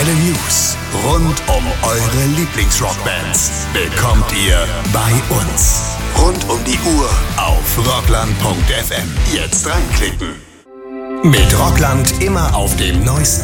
Alle News rund um eure Lieblingsrockbands bekommt ihr bei uns. Rund um die Uhr auf rockland.fm. Jetzt reinklicken. Mit Rockland immer auf dem neuesten